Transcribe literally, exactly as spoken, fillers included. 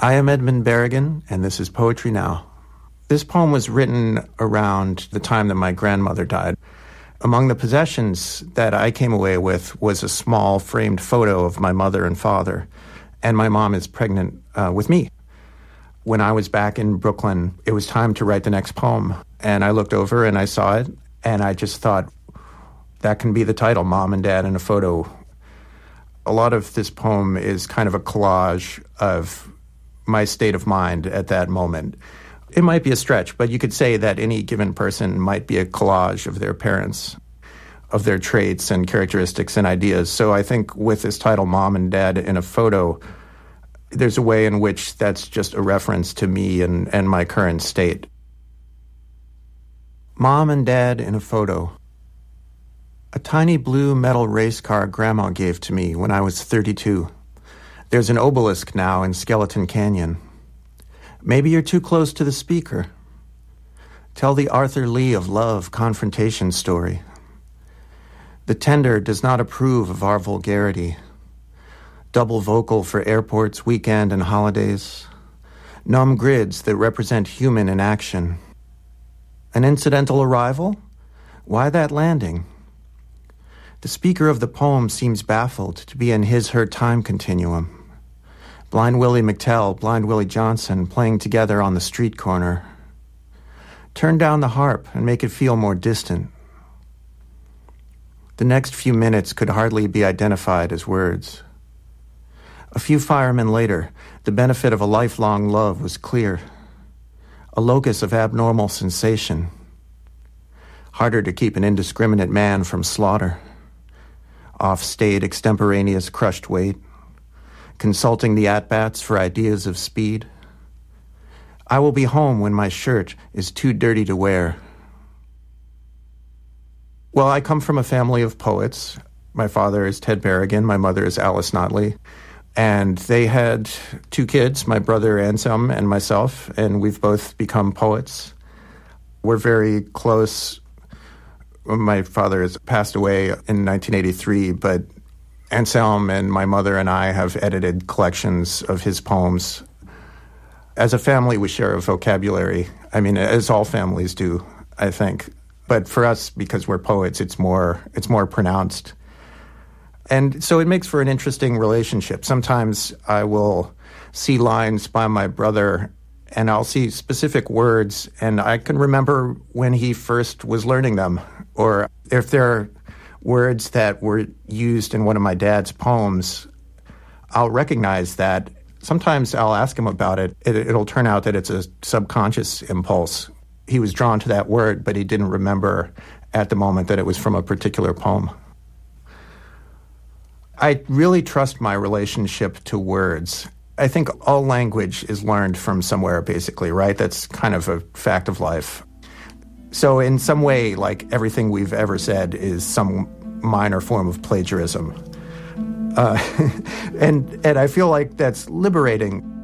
I am Edmund Berrigan, and this is Poetry Now. This poem was written around the time that my grandmother died. Among the possessions that I came away with was a small framed photo of my mother and father, and my mom is pregnant uh, with me. When I was back in Brooklyn, it was time to write the next poem, and I looked over and I saw it, and I just thought, that can be the title, Mom and Dad in a Photo. A lot of this poem is kind of a collage of my state of mind at that moment. It might be a stretch, but you could say that any given person might be a collage of their parents, of their traits and characteristics and ideas. So I think with this title, Mom and Dad in a Photo, there's a way in which that's just a reference to me and, and my current state. Mom and Dad in a Photo. A tiny blue metal race car Grandma gave to me when I was thirty-two. There's an obelisk now in Skeleton Canyon. Maybe you're too close to the speaker. Tell the Arthur Lee of love confrontation story. The tender does not approve of our vulgarity. Double vocal for airports, weekend, and holidays. Numb grids that represent human inaction. An incidental arrival? Why that landing? The speaker of the poem seems baffled to be in his-her time continuum. Blind Willie McTell, Blind Willie Johnson playing together on the street corner. Turn down the harp and make it feel more distant. The next few minutes could hardly be identified as words. A few firemen later, the benefit of a lifelong love was clear. A locus of abnormal sensation. Harder to keep an indiscriminate man from slaughter. Off-state, extemporaneous crushed weight. Consulting the at-bats for ideas of speed. I will be home when my shirt is too dirty to wear. Well, I come from a family of poets. My father is Ted Berrigan, my mother is Alice Notley. And they had two kids, my brother Anselm and myself, and we've both become poets. We're very close. My father has passed away in nineteen eighty-three, but Anselm and my mother and I have edited collections of his poems. As a family, we share a vocabulary. I mean, as all families do, I think. But for us, because we're poets, it's more it's more pronounced. And so it makes for an interesting relationship. Sometimes I will see lines by my brother, and I'll see specific words, and I can remember when he first was learning them. Or if there are words that were used in one of my dad's poems, I'll recognize that. Sometimes I'll ask him about it. it. It'll turn out that it's a subconscious impulse. He was drawn to that word, but he didn't remember at the moment that it was from a particular poem. I really trust my relationship to words. I think all language is learned from somewhere, basically, right? That's kind of a fact of life. So in some way, like everything we've ever said is some minor form of plagiarism. Uh, and and I feel like that's liberating.